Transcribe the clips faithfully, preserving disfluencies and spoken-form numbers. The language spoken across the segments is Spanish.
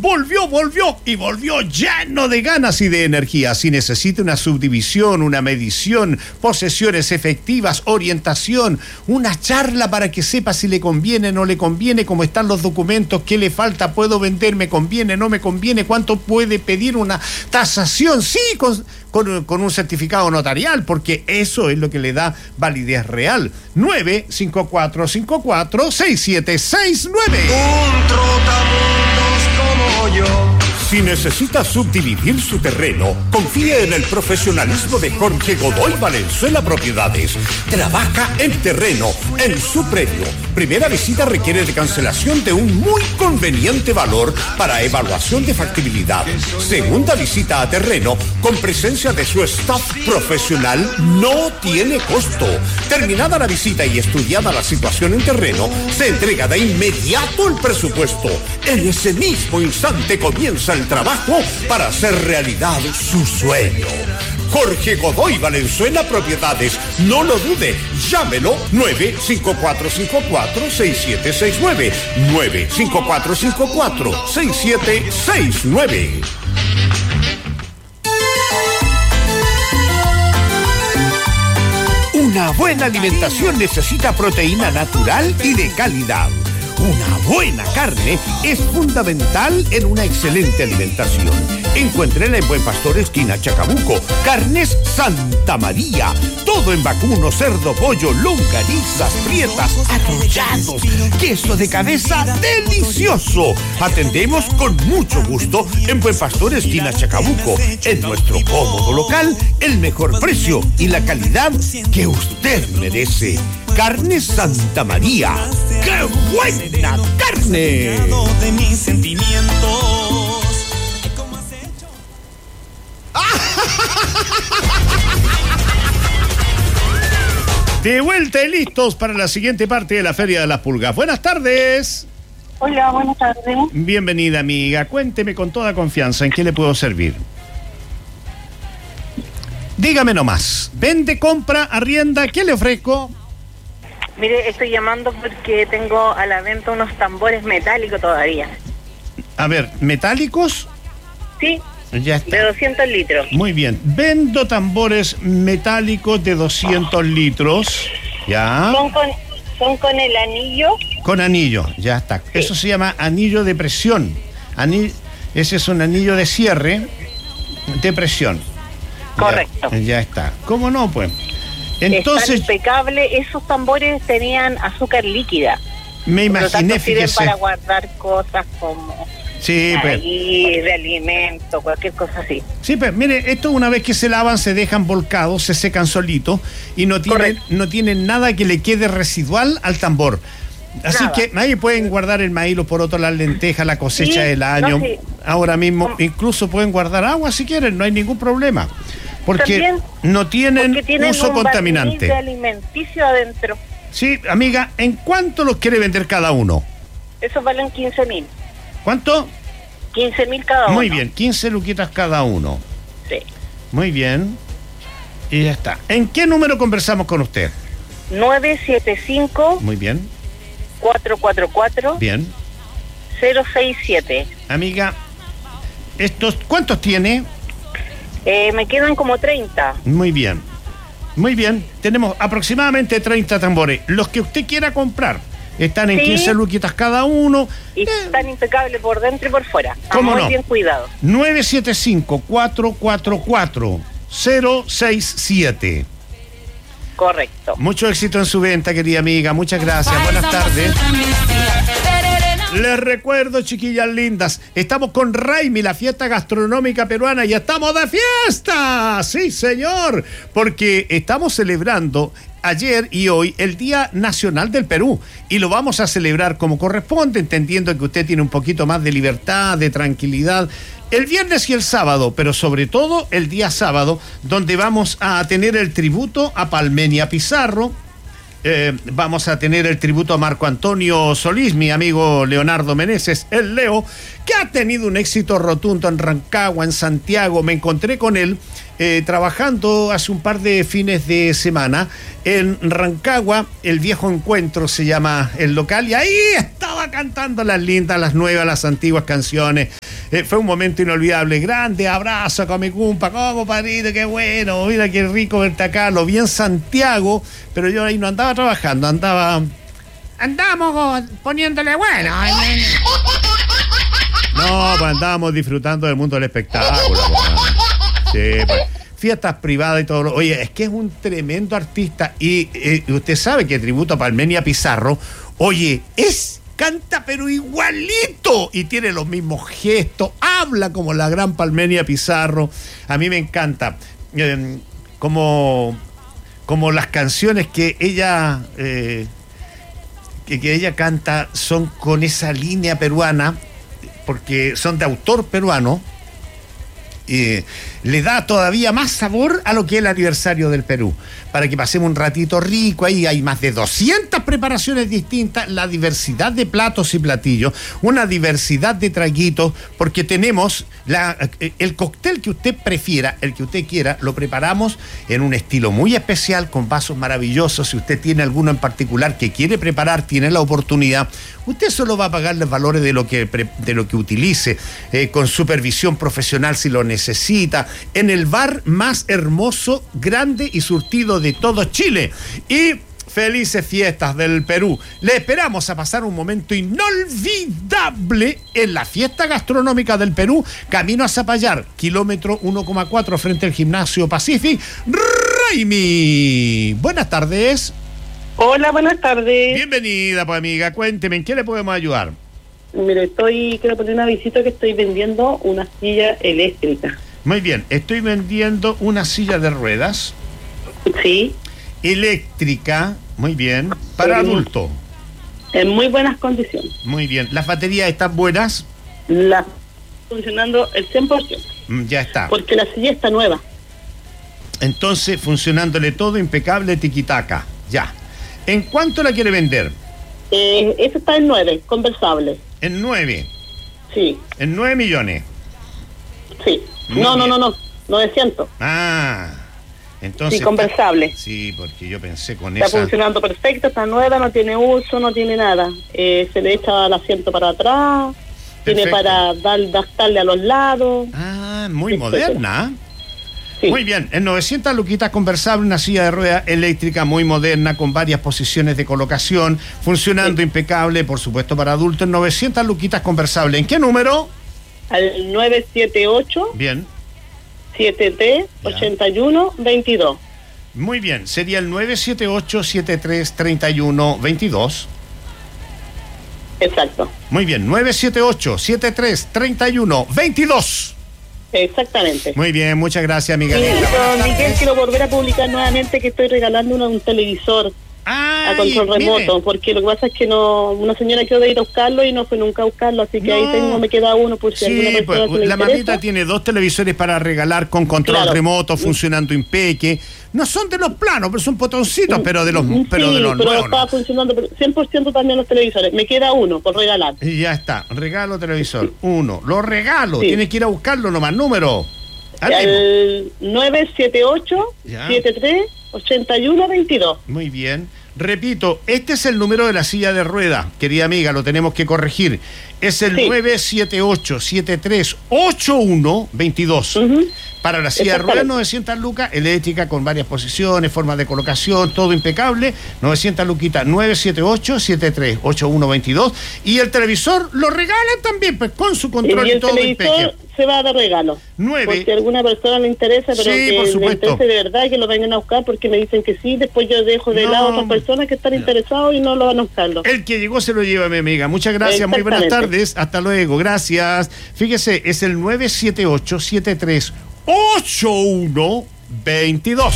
volvió, volvió y volvió lleno de ganas y de energía. Si necesita una subdivisión, una medición, posesiones efectivas, orientación, una charla para que sepa si le conviene, no le conviene, cómo están los documentos, qué le falta, puedo vender, me conviene, no me conviene, cuánto puede pedir una tasación, sí, con, con, con un certificado notarial, porque eso es lo que le da validez real. nueve cinco cuatro cinco cuatro seis siete seis nueve. Un trotamundos como yo. Si necesita subdividir su terreno, confíe en el profesionalismo de Jorge Godoy Valenzuela Propiedades. Trabaja en terreno, en su predio. Primera visita requiere de cancelación de un muy conveniente valor para evaluación de factibilidad. Segunda visita a terreno, con presencia de su staff profesional, no tiene costo. Terminada la visita y estudiada la situación en terreno, se entrega de inmediato el presupuesto. En ese mismo instante comienza el trabajo para hacer realidad su sueño. Jorge Godoy Valenzuela Propiedades, no lo dude, llámelo nueve cinco cuatro cinco cuatro seis siete seis nueve, nueve cinco cuatro cinco cuatro seis siete seis nueve. Una buena alimentación necesita proteína natural y de calidad. Una buena carne es fundamental en una excelente alimentación. Encuéntrela en Buen Pastor, esquina Chacabuco. Carnes Santa María. Todo en vacuno, cerdo, pollo, longanizas, prietas, arrollados, queso de cabeza delicioso. Atendemos con mucho gusto en Buen Pastor, esquina Chacabuco. En nuestro cómodo local, el mejor precio y la calidad que usted merece. Carnes Santa María. ¡Qué buena carne! De mis sentimientos. De vuelta y listos para la siguiente parte de la Feria de las Pulgas. Buenas tardes. Hola, buenas tardes. Bienvenida, amiga. Cuénteme con toda confianza en qué le puedo servir. Dígame nomás. ¿Vende, compra, arrienda? ¿Qué le ofrezco? Mire, estoy llamando porque tengo a la venta unos tambores metálicos todavía. A ver, ¿metálicos? Sí, Ya está. de doscientos litros. Muy bien. Vendo tambores metálicos de doscientos litros. ¿Ya? Son con, son con el anillo. Con anillo, ya está. Sí. Eso se llama anillo de presión. Anillo, ese es un anillo de cierre de presión. Correcto. Ya, ya está. ¿Cómo no, pues? Entonces, están impecables. Esos tambores tenían azúcar líquida. Me imaginé, por lo tanto, sirven fíjese. para guardar cosas como sí, ahí, pero, de alimento, cualquier cosa así. Sí, pero mire, esto una vez que se lavan, se dejan volcados, se secan solitos y no tienen, no tienen nada que le quede residual al tambor. Así Nada. que ahí pueden guardar el maíz, los porotos, las lentejas, la cosecha Sí, del año. no, sí. Ahora mismo, ¿Cómo? Incluso pueden guardar agua si quieren, no hay ningún problema. Porque También, no tienen, porque tienen uso un contaminante. barniz de alimenticio adentro. Sí, amiga, ¿en cuánto los quiere vender cada uno? Esos valen quince mil. ¿Cuánto? quince mil cada uno. Muy bien, quince luquitas cada uno. Sí. Muy bien. Y ya está. ¿En qué número conversamos con usted? nueve siete cinco, Muy bien. cuatro cuatro cuatro, Bien. cero seis siete. Amiga, estos, ¿cuántos tiene? Eh, me quedan como treinta. Muy bien. Muy bien. Tenemos aproximadamente treinta tambores. Los que usted quiera comprar están en Sí. quince luquitas cada uno. Y Eh, están impecables por dentro y por fuera. Están ¿Cómo muy no? bien cuidados. nueve siete cinco, cuatro cuatro cuatro, cero seis siete. Correcto. Mucho éxito en su venta, querida amiga. Muchas gracias. Buenas tardes. Les recuerdo, chiquillas lindas, estamos con Raimi, la fiesta gastronómica peruana, y estamos de fiesta. Sí, señor, porque estamos celebrando ayer y hoy el Día Nacional del Perú, y lo vamos a celebrar como corresponde, entendiendo que usted tiene un poquito más de libertad, de tranquilidad, el viernes y el sábado, pero sobre todo el día sábado, donde vamos a tener el tributo a Palmenia Pizarro. Eh, vamos a tener el tributo a Marco Antonio Solís, mi amigo Leonardo Meneses, el Leo, que ha tenido un éxito rotundo en Rancagua, en Santiago. Me encontré con él eh, trabajando hace un par de fines de semana en Rancagua. El Viejo Encuentro se llama el local, y ahí estaba cantando las lindas, las nuevas, las antiguas canciones Eh, fue un momento inolvidable. Grande abrazo con mi cumpa. ¿Cómo, padrito? Qué bueno. Mira qué rico verte acá. Lo vi en Santiago, pero yo ahí no andaba trabajando, andaba... Andamos poniéndole bueno. No, pues andábamos disfrutando del mundo del espectáculo. Pues. Sí, pues. Fiestas privadas y todo. Lo... Oye, es que es un tremendo artista. Y eh, usted sabe que tributo a Palmenia Pizarro, oye, es... canta pero igualito y tiene los mismos gestos, habla como la gran Palmenia Pizarro. A mí me encanta eh, como, como las canciones que ella eh, que, que ella canta son con esa línea peruana, porque son de autor peruano. Eh, le da todavía más sabor a lo que es el aniversario del Perú, para que pasemos un ratito rico. Ahí hay más de doscientas preparaciones distintas, la diversidad de platos y platillos, una diversidad de traguitos, porque tenemos la, el cóctel que usted prefiera, el que usted quiera, lo preparamos en un estilo muy especial, con vasos maravillosos. Si usted tiene alguno en particular que quiere preparar, tiene la oportunidad. Usted solo va a pagar los valores de lo que, de lo que utilice, eh, con supervisión profesional si lo necesita, en el bar más hermoso, grande y surtido de todo Chile. Y felices fiestas del Perú. Le esperamos a pasar un momento inolvidable en la fiesta gastronómica del Perú, camino a Zapallar, kilómetro uno coma cuatro frente al Gimnasio Pacific. Raimi, buenas tardes. Hola, buenas tardes. Bienvenida, pues, amiga. Cuénteme, ¿en qué le podemos ayudar? Mire, estoy, quiero poner una visita que estoy vendiendo una silla eléctrica. Muy bien, estoy vendiendo una silla de ruedas. Sí. Eléctrica, muy bien, para Sí. adulto. En muy buenas condiciones. Muy bien, ¿las baterías están buenas? La funcionando el cien por ciento. Mm, ya está. Porque la silla está nueva. Entonces, funcionándole todo impecable, tiquitaca. Ya. ¿En cuánto la quiere vender? Eh, esa está en nueve, conversable. En nueve. Sí, En nueve millones. sí. Muy no, no, bien. no, no, novecientos. Ah, entonces... Sí, conversable. Sí, porque yo pensé con Está esa... funcionando perfecto, está nueva, no tiene uso, no tiene nada. Eh, se le echa el asiento para atrás, tiene Perfecto. para dar, darle a los lados. Ah, muy Etcétera. moderna. Sí. Muy bien, en novecientas luquitas conversable, una silla de ruedas eléctrica muy moderna, con varias posiciones de colocación, funcionando Sí. impecable, por supuesto para adultos. En novecientas luquitas conversable. ¿En qué número? Al nueve siete ocho, Bien, siete tres, ochenta y uno, veintidós. muy bien. Sería el nueve siete ocho, siete tres, treinta y uno, veintidós. Exacto, Muy bien, nueve siete ocho, siete tres, treinta y uno, veintidós. exactamente. Muy bien, muchas gracias, amiga. Sí, linda. don Miguel, quiero volver a publicar nuevamente que estoy regalando una- un televisor a Ay, control mire. remoto, porque lo que pasa es que no, una señora quedó de ir a buscarlo y no fue nunca a buscarlo, así que No. ahí tengo, me queda uno por si alguna Sí, persona pues, se le la interesa. mamita tiene dos televisores para regalar con control Claro. remoto, funcionando impeque. No son de los planos, pero son potoncitos, pero de los, Sí, pero de los pero nuevos. está ¿no? funcionando pero cien por ciento también los televisores. Me queda uno por regalar. Y ya está, regalo televisor, uno. Lo regalo, Sí. tienes que ir a buscarlo nomás, número. Ánimo. Al nueve siete ocho, Ya. siete tres, ochenta y uno, veintidós. Muy bien. Repito, este es el número de la silla de rueda, querida amiga, lo tenemos que corregir. Es el Sí. nueve siete ocho, siete tres, ocho uno, veintidós. Ujú. Para la silla de Exactamente. ruedas, novecientas lucas, eléctrica con varias posiciones, formas de colocación, todo impecable. novecientas luquitas, nueve siete ocho, siete tres, ocho uno, veintidós. Y el televisor lo regalan también, pues con su control Y y, el todo televisor impecable. se va de regalo. Nueve. Porque a alguna persona le interesa, pero Sí, que por le supuesto. interese de verdad que lo vengan a buscar porque me dicen que sí. Después yo dejo de No, lado a otras personas que están interesados y no lo van a buscarlo. El que llegó se lo lleva, mi amiga. Muchas gracias, muy buenas Exactamente. tardes. Hasta luego, gracias. Fíjese, es el nueve siete ocho, siete tres, ocho uno, veintidós.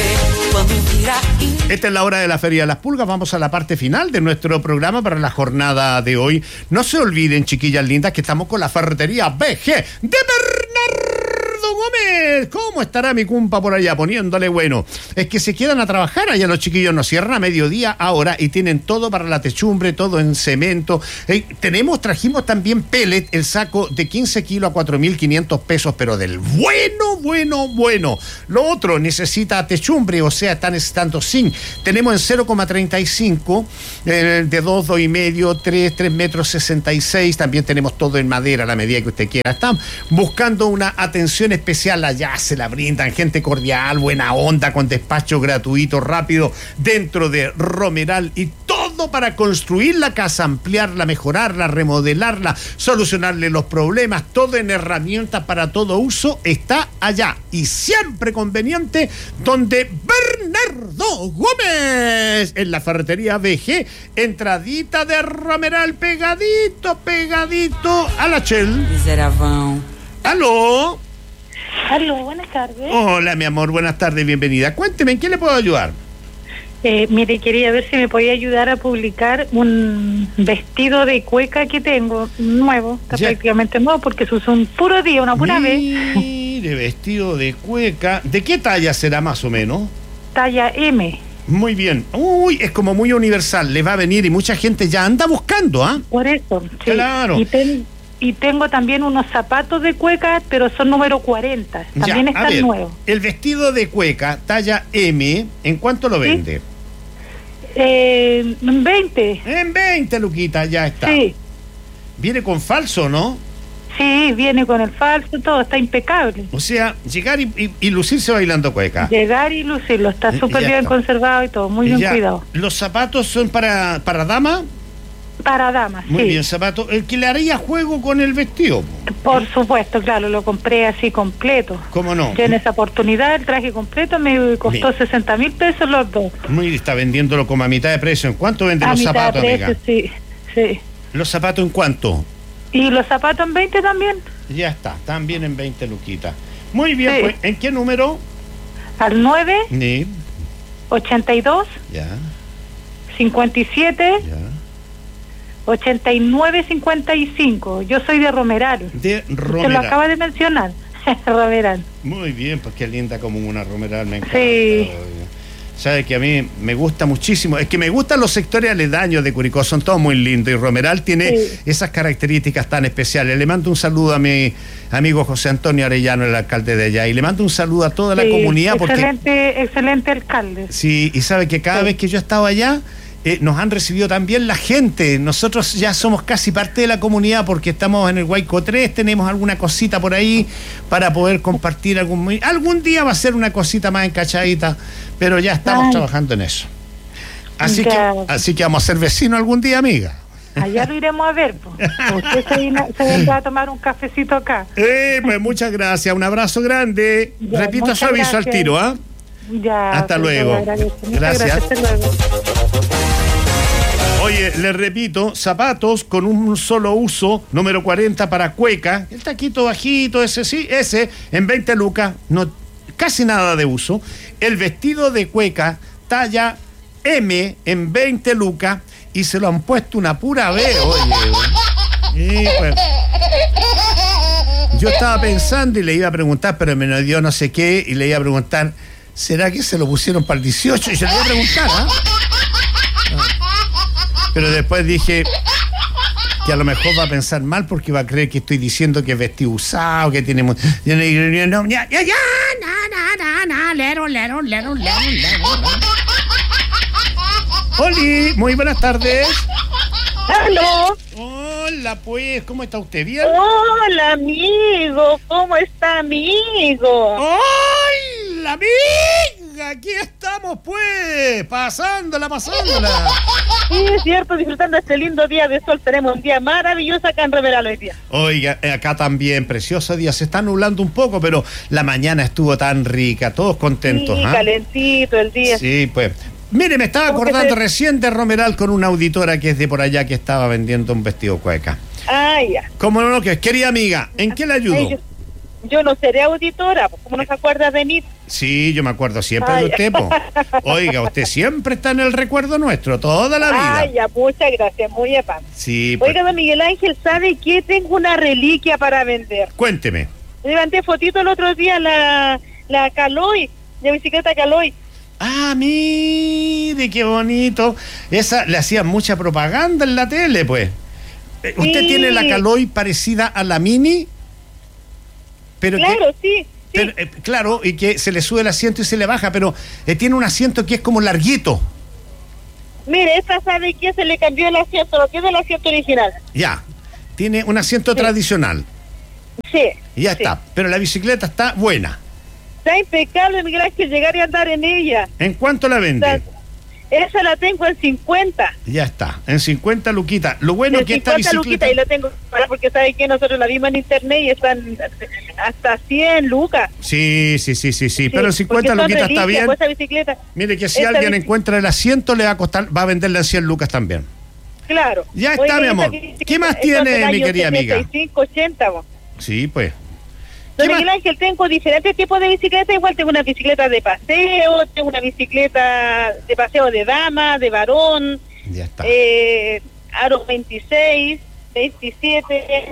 Esta es la hora de la Feria de las Pulgas. Vamos a la parte final de nuestro programa para la jornada de hoy. No se olviden, chiquillas lindas, que estamos con la ferretería B G de Bernardo Bernardo Gómez, ¿cómo estará mi cumpa por allá poniéndole bueno? Es que se quedan a trabajar allá los chiquillos, nos cierran a mediodía ahora y tienen todo para la techumbre, todo en cemento. Eh, tenemos, trajimos también pellet, el saco de quince kilos a cuatro mil quinientos pesos, pero del bueno, bueno, bueno. Lo otro necesita techumbre, o sea, está necesitando zinc. Tenemos en cero coma treinta y cinco, eh, de dos, dos y medio, tres, tres metros sesenta y seis. También tenemos todo en madera a la medida que usted quiera. Están buscando una atención especial allá, se la brindan, gente cordial, buena onda, con despacho gratuito, rápido, dentro de Romeral, y todo para construir la casa, ampliarla, mejorarla, remodelarla, solucionarle los problemas, todo en herramientas para todo uso, está allá, y siempre conveniente, donde Bernardo Gómez, en la ferretería B G, entradita de Romeral, pegadito, pegadito a la Shell. Miseravão. ¿Aló? Aló, buenas tardes. Hola, mi amor, buenas tardes, bienvenida. Cuénteme, ¿en qué le puedo ayudar? Eh, mire, quería ver si me podía ayudar a publicar un vestido de cueca que tengo, nuevo, está Ya. prácticamente nuevo, porque se usó un puro día, una pura vez. Mire, vestido de cueca. ¿De qué talla será más o menos? Talla M. Muy bien. Uy, es como muy universal, le va a venir y mucha gente ya anda buscando, ¿ah? Por eso, sí. Claro. Y, ten- y tengo también unos zapatos de cueca, pero son número cuarenta. También Ya, a están ver, nuevos. el vestido de cueca, talla M, ¿en cuánto lo Sí. vende? Eh, veinte. En veinte, Luquita, ya está. Sí. Viene con falso, ¿no? Sí, viene con el falso, todo, está impecable. O sea, llegar y, y- y lucirse bailando cueca. Llegar y lucirlo, está Eh, súper ya bien está. conservado y todo, muy bien Ya. cuidado. ¿Los zapatos son para, para dama? Para damas, Muy sí. bien, zapato. El que le haría juego con el vestido, po. Por supuesto, claro, lo compré así completo. ¿Cómo no? Yo en esa oportunidad el traje completo me costó Bien. sesenta mil pesos los dos. Muy, está vendiéndolo como a mitad de precio. ¿En cuánto vende A los mitad zapatos, de amiga? precio, sí, sí. ¿Los zapatos en cuánto? ¿Y los zapatos en veinte también? Ya está, también en veinte luquitas. Muy bien, Sí. pues, ¿en qué número? Al nueve, Sí, ochenta y dos, ya, cincuenta y siete, ya. ochenta y nueve, cincuenta y cinco. Yo soy de Romeral. De Se lo Romeral. acaba de mencionar. Romeral. Muy bien, pues qué linda como una Romeral, me encanta. Sí. Sabe que a mí me gusta muchísimo. Es que me gustan los sectores aledaños de Curicó, son todos muy lindos. Y Romeral tiene Sí. esas características tan especiales. Le mando un saludo a mi amigo José Antonio Arellano, el alcalde de allá. Y le mando un saludo a toda la Sí, comunidad. porque excelente, excelente alcalde. Sí, y sabe que cada Sí. vez que yo he estado allá, eh, nos han recibido también la gente. Nosotros ya somos casi parte de la comunidad porque estamos en el Huayco tres, tenemos alguna cosita por ahí para poder compartir algún... muy- Algún día va a ser una cosita más encachadita, pero ya estamos Ay. trabajando en eso. Así Ya. que, así que vamos a ser vecinos algún día, amiga. Allá lo iremos a ver. Po. Usted se, vino- se vendrá a tomar un cafecito acá. Eh, pues muchas gracias, un abrazo grande. Ya, Repito muchas su aviso al gracias. tiro, ¿ah? Ya, Hasta pues, luego. le agradezco. Muchas Gracias. Hasta luego. Oye, les repito, zapatos con un solo uso, número cuarenta para cueca, el taquito bajito, ese sí, ese, en veinte lucas, no, casi nada de uso. El vestido de cueca, talla M, en veinte lucas, y se lo han puesto una pura vez, oye. Y pues, yo estaba pensando y le iba a preguntar, pero me dio no sé qué, y le iba a preguntar, ¿será que se lo pusieron para el dieciocho? Y se lo iba a preguntar, ¿ah? Pero después dije que a lo mejor va a pensar mal porque va a creer que estoy diciendo que es vestido usado, que tiene... mu- Ya, ya, ya, ya, ya, na, na, na, na, lero, lero, lero, lero, lero. Oli, muy buenas tardes. ¡Aló! Hola, pues, ¿cómo está usted? ¿Bien? Hola, amigo. ¿Cómo está, amigo? ¡Hola, amiga! Aquí estamos, pues, pasándola, pasándola. Sí, es cierto, disfrutando este lindo día de sol. Tenemos un día maravilloso acá en Romeral hoy día. Oiga, eh, acá también, precioso día. Se está nublando un poco, pero la mañana estuvo tan rica, todos contentos. Sí, ¿ah? calentito el día. Sí, pues. Mire, me estaba ¿Cómo que acordando se- recién de Romeral con una auditora que es de por allá que estaba vendiendo un vestido cueca. Ah, ya. ¿Cómo no? Que querida amiga, ¿en qué le ayudo? Ay, yo, yo no seré auditora, pues, ¿cómo no se acuerda de mí? Sí, yo me acuerdo siempre Ay. de usted, po. Oiga, usted siempre está en el recuerdo nuestro, toda la vida. Ah, ya, muchas gracias, muy afán. Sí, pues, Oiga, don Miguel Ángel, ¿sabe qué? Tengo una reliquia para vender. cuénteme. Le mandé fotito el otro día la, la Caloi, la bicicleta Caloi. Ah, mire, qué bonito. Esa le hacían mucha propaganda en la tele, pues. ¿Usted Sí. tiene la Caloi parecida a la Mini? Pero Claro, que, sí, sí. pero, eh, claro, y que se le sube el asiento y se le baja, pero eh, tiene un asiento que es como larguito. Mire, esta sabe que se le cambió el asiento, lo que es el asiento original. Ya, tiene un asiento Sí. tradicional. Sí. Y ya sí. está, pero la bicicleta está buena. Está impecable, Miguel Ángel, llegar y andar en ella. ¿En cuánto la O sea, vende? esa la tengo en cincuenta. Ya está, en cincuenta luquitas. Lo bueno En que esta cincuenta bicicleta... luquitas y la tengo para porque sabe que nosotros la vimos en internet y están hasta cien lucas. Sí, sí, sí, sí, sí, Sí, pero en cincuenta porque son luquitas está reliquias, bien. pues, esa bicicleta, Mire que si esa alguien bici- encuentra el asiento le va a costar, va a venderle en cien lucas también. claro. Ya está, Oiga, mi esa amor. bicicleta ¿Qué más es tiene, del mi año querida amiga? setenta y cinco, ochenta, vos. Sí, pues. Don ¿Qué Miguel más? Ángel, tengo diferentes tipos de bicicletas. Igual tengo una bicicleta de paseo, tengo una bicicleta de paseo de dama, de varón, Ya está. eh, aro veintiséis, veintisiete,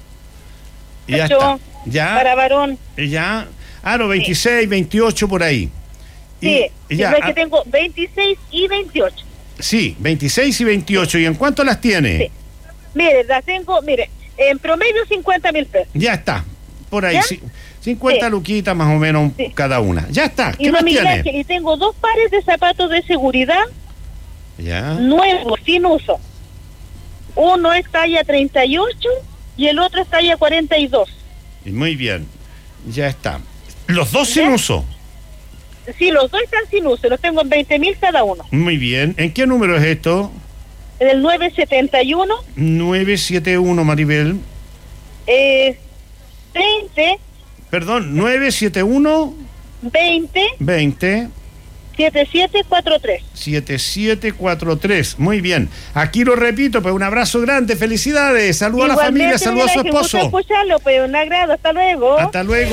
Ya ocho, está. Ya, para varón. ya. Aro veintiséis, veintiocho por ahí. Sí, Y, ya, igual que ah, tengo veintiséis y veintiocho. sí, veintiséis y veintiocho. ¿Y en cuánto las tiene? Sí. Mire, las tengo, mire, en promedio cincuenta mil pesos. Ya está. Por ahí, ¿Ya? sí. cincuenta Sí. luquitas más o menos Sí. cada una. Ya está. Y ¿Qué más don Miguel tiene? Ángel, y tengo dos pares de zapatos de seguridad Ya. nuevos, sin uso. Uno es talla treinta y ocho y el otro es talla cuarenta y dos. Y muy bien. Ya está. Los dos sin ¿Ya? uso. Sí, los dos están sin uso, los tengo en veinte mil cada uno. Muy bien. ¿En qué número es esto? En el nueve setenta y uno, nueve siete uno, Maribel. eh, veinte, Perdón, nueve siete uno, veinte, veinte, setenta y siete cuarenta y tres. setenta y siete cuarenta y tres. Muy bien. Aquí lo repito, pues un abrazo grande, felicidades. Saludos a la Igualmente, familia, saludos a su Miguel Ángel, gusto esposo. escucharlo, pues un agrado, hasta luego. Hasta luego.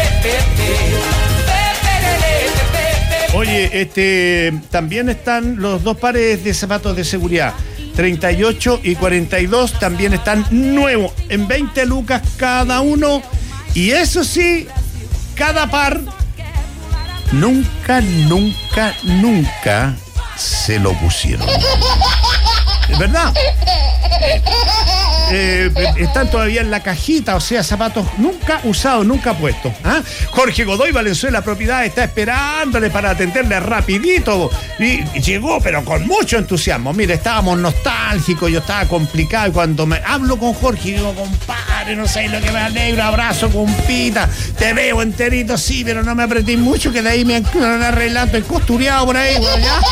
Oye, este también están los dos pares de zapatos de seguridad. treinta y ocho y cuarenta y dos también están nuevos, en veinte lucas cada uno. Y eso sí, cada par nunca, nunca, nunca se lo pusieron. ¿Es verdad? Eh, eh, están todavía en la cajita, o sea, zapatos nunca usados, nunca puestos. ¿Ah? Jorge Godoy Valenzuela Propiedad está esperándole para atenderle rapidito. Y llegó, pero con mucho entusiasmo. Mire, estábamos nostálgicos, yo estaba complicado. Y cuando me hablo con Jorge, digo, compadre, no sé lo que me alegro, abrazo, compita. Te veo enterito, sí, pero no me apreté mucho, que de ahí me han arreglado, estoy costureado por ahí. Bueno, ya.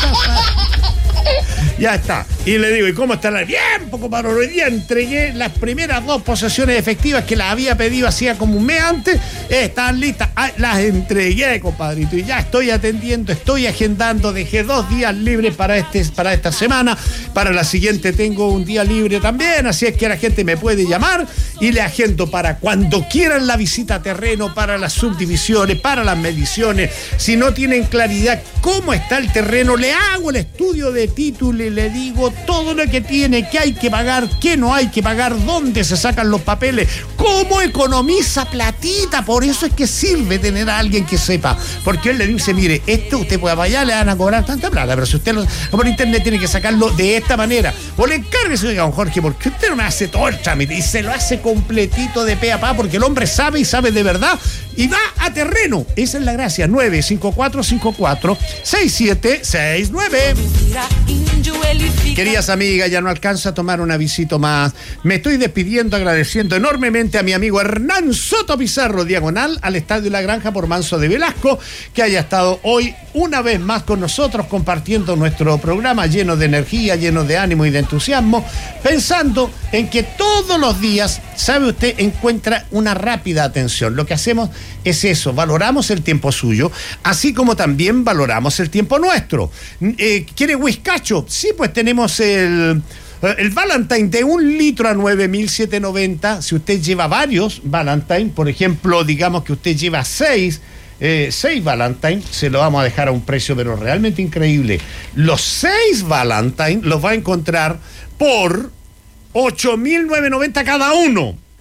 Ya está. Y le digo, ¿y cómo está la...? Bien, poco para hoy día entregué las primeras dos posesiones efectivas que las había pedido hacía como un mes antes. Están listas. Ah, las entregué, compadrito. Y ya estoy atendiendo, estoy agendando. Dejé dos días libres para, este, para esta semana. Para la siguiente tengo un día libre también. Así es que la gente me puede llamar y le agendo para cuando quieran la visita a terreno, para las subdivisiones, para las mediciones. Si no tienen claridad cómo está el terreno, le hago el estudio de título y le digo todo lo que tiene, qué hay que pagar, qué no hay que pagar, dónde se sacan los papeles, cómo economiza platita. Por eso es que sirve tener a alguien que sepa, porque él le dice, mire, esto usted puede pagar, le van a cobrar tanta plata, pero si usted lo, por internet tiene que sacarlo de esta manera, o le encargue, oiga, don Jorge, porque usted no me hace todo el trámite y se lo hace completito de pe a pa, porque el hombre sabe y sabe de verdad y va a terreno. Esa es la gracia. Nueve cinco cuatro cinco cuatro seis siete seis nueve. Queridas amigas, ya no alcanzo a tomar una visita más. Me estoy despidiendo agradeciendo enormemente a mi amigo Hernán Soto Pizarro, diagonal al Estadio La Granja por Manso de Velasco, que haya estado hoy una vez más con nosotros compartiendo nuestro programa lleno de energía, lleno de ánimo y de entusiasmo, pensando en que todos los días, sabe usted, encuentra una rápida atención. Lo que hacemos es eso, valoramos el tiempo suyo, así como también valoramos el tiempo nuestro. Eh, ¿Quiere whiskacho? Sí, pues tenemos el... El Valentine de un litro a nueve mil setecientos noventa. Si usted lleva varios Valentine, por ejemplo, digamos que usted lleva seis, eh, seis Valentine, se lo vamos a dejar a un precio pero realmente increíble. Los seis Valentine los va a encontrar por ocho mil novecientos noventa cada uno.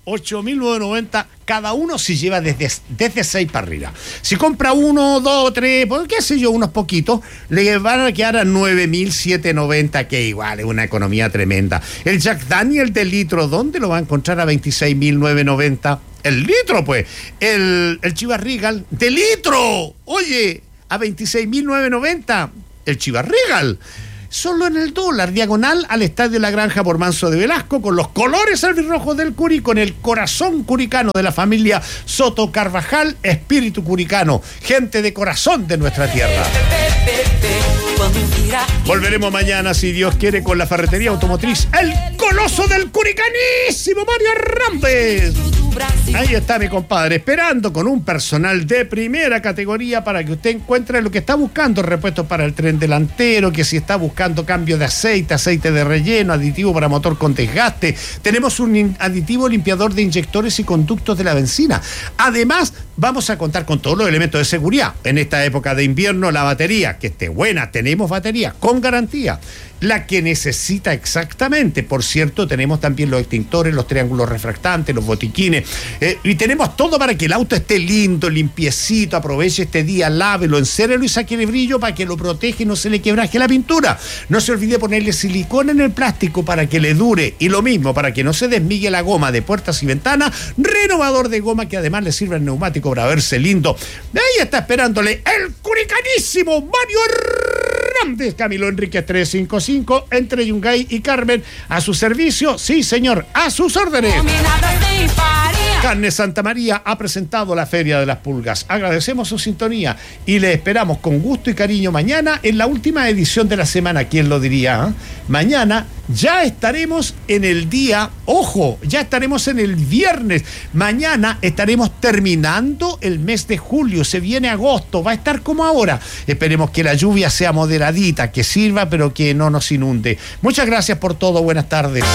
ocho mil novecientos noventa cada uno si lleva desde, desde seis para arriba. Si compra uno, dos, tres, pues, qué sé yo, unos poquitos, le van a quedar a nueve mil setecientos noventa, que igual es una economía tremenda. El Jack Daniel de litro, ¿dónde lo va a encontrar a veintiséis mil novecientos noventa? El litro, pues. El, el Chivas Regal de litro, oye, a veintiséis mil novecientos noventa. El Chivas Regal. Solo en el dólar, diagonal al Estadio La Granja por Manso de Velasco, con los colores albirrojos del Curi, con el corazón curicano de la familia Soto Carvajal, espíritu curicano, gente de corazón de nuestra tierra. Volveremos mañana, si Dios quiere, con la ferretería automotriz El Coloso del Curicanísimo, Mario Arrambes. Ahí está mi compadre, esperando con un personal de primera categoría para que usted encuentre lo que está buscando: repuestos para el tren delantero, que si está buscando cambio de aceite, aceite de relleno, aditivo para motor con desgaste. Tenemos un aditivo limpiador de inyectores y conductos de la benzina. Además, vamos a contar con todos los elementos de seguridad. En esta época de invierno, la batería, que esté buena, tenemos batería con garantía, la que necesita exactamente. Por cierto, tenemos también los extintores, los triángulos refractantes, los botiquines, eh, y tenemos todo para que el auto esté lindo, limpiecito. Aproveche este día, lávelo, encérrelo y sáquele brillo para que lo proteja y no se le quebraje la pintura. No se olvide ponerle silicona en el plástico para que le dure, y lo mismo para que no se desmigue la goma de puertas y ventanas. Renovador de goma que además le sirve al neumático para verse lindo. Ahí está esperándole el curicanísimo Mario Hernández, Camilo Enríquez trescientos cincuenta y cinco, entre Yungay y Carmen, a su servicio. Sí, señor, a sus órdenes. Carne Santa María ha presentado la Feria de las Pulgas. Agradecemos su sintonía y le esperamos con gusto y cariño mañana en la última edición de la semana. ¿Quién lo diría? ¿Eh? Mañana ya estaremos en el día, ojo, ya estaremos en el viernes. Mañana estaremos terminando el mes de julio. Se viene agosto, va a estar como ahora. Esperemos que la lluvia sea moderadita, que sirva, pero que no nos inunde. Muchas gracias por todo. Buenas tardes.